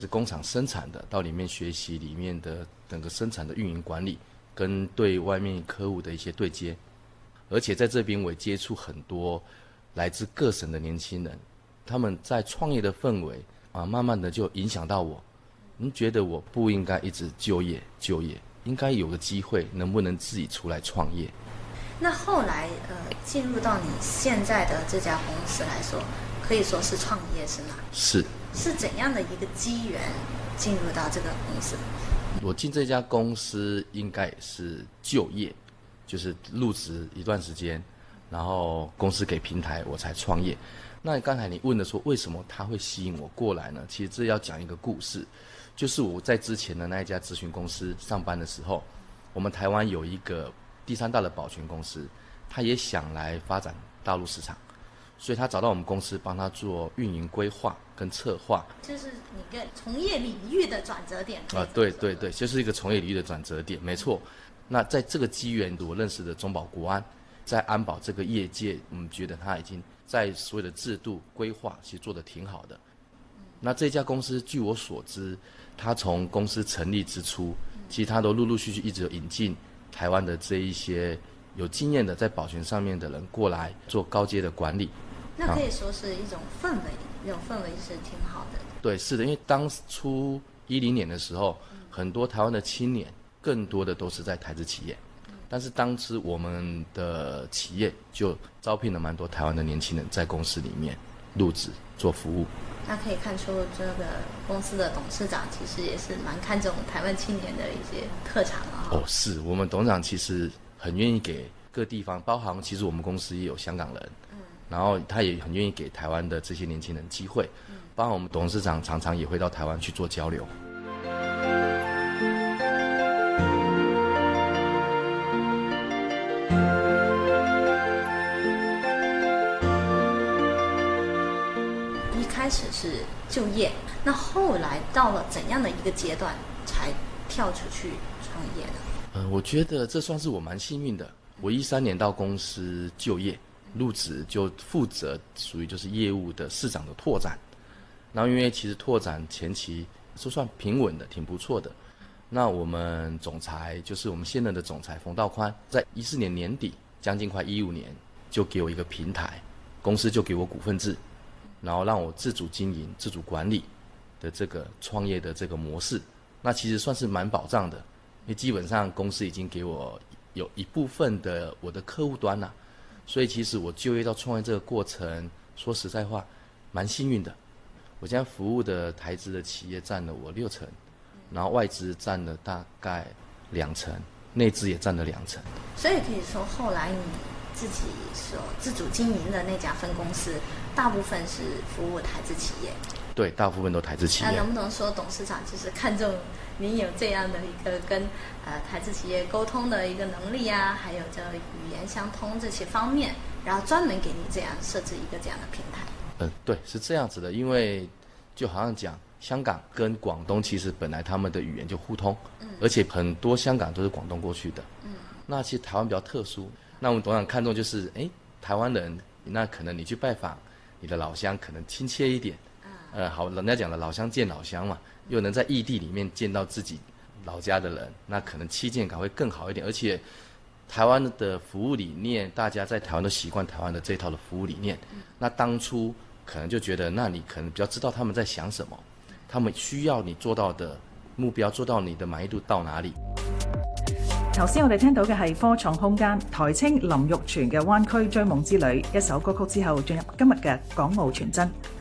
是工厂生产的，到里面学习里面的整个生产的运营管理，跟对外面客户的一些对接。而且在这边我也接触很多来自各省的年轻人，他们在创业的氛围慢慢的就影响到我。觉得我不应该一直就业，应该有个机会，能不能自己出来创业？ 那后来进入到你现在的这家公司来说，可以说是创业是吗？ 是怎样的一个机缘进入到这个公司？ 我进这家公司应该也是就业，就是入职一段时间，然后公司给平台我才创业。那刚才你问的说为什么他会吸引我过来呢？其实这要讲一个故事，就是我在之前的那一家咨询公司上班的时候，我们台湾有一个第3大的保全公司，他也想来发展大陆市场，所以他找到我们公司帮他做运营规划跟策划， 就是你个从业领域的转折点对，就是一个从业领域的转折点，没错。那在这个机缘，我认识的中保国安，在安保这个业界，我们觉得他已经在所有的制度规划其实做得挺好的。那这家公司据我所知，他从公司成立之初，其实他都陆陆续续一直有引进台湾的这一些有经验的在保全上面的人过来做高阶的管理。 那可以说是一种氛围，这种氛围是挺好的。 对，是的，因为当初10年的时候，很多台湾的青年更多的都是在台资企业，但是当时我们的企业就招聘了蛮多台湾的年轻人在公司里面入职做服务。 那可以看出这个公司的董事长其实也是蛮看重台湾青年的一些特长是我们董事长其实很愿意给各地方，包含其实我们公司也有香港人，然后他也很愿意给台湾的这些年轻人机会，包含我们董事长常常也会到台湾去做交流。 开始是就业，那后来到了怎样的一个阶段才跳出去创业呢？ 我觉得这算是我蛮幸运的。我13年到公司就业，入职就负责属于就是业务的市场的拓展。然后因为其实拓展前期都算平稳的，挺不错的。那我们总裁就是我们现任的总裁冯道宽，在14年年底，将近快15年，就给我一个平台，公司就给我股份制。然后让我自主经营、自主管理的这个创业的这个模式，那其实算是蛮保障的，因为基本上公司已经给我有一部分的我的客户端啦，所以其实我就业到创业这个过程，说实在话，蛮幸运的。我现在服务的台资的企业占了我6成，然后外资占了大概2成，内资也占了2成。 所以可以说，后来你自己所自主经营的那家分公司，大部分是服务台资企业。 对，大部分都台资企业。 那能不能说董事长就是看中您有这样的一个跟台资企业沟通的一个能力啊，还有这语言相通这些方面，然后专门给你这样设置一个这样的平台？ 对，是这样子的，因为就好像讲香港跟广东其实本来他们的语言就互通，而且很多香港都是广东过去的。那其实台湾比较特殊，那我们董事长看重就是台湾人，那可能你去拜访你的老乡可能亲切一点，好，人家讲的老乡见老乡嘛，又能在异地里面见到自己老家的人，那可能亲近感会更好一点。而且台湾的服务理念，大家在台湾都习惯台湾的这套的服务理念，那当初可能就覺得，那你可能比較知道他們在想什麼，他們需要你做到的目標，做到你的滿意度到哪裡。 頭先我哋聽到嘅係科創空間台青林玉泉嘅灣區追夢之旅一首歌曲之後，進入今日嘅港澳傳真。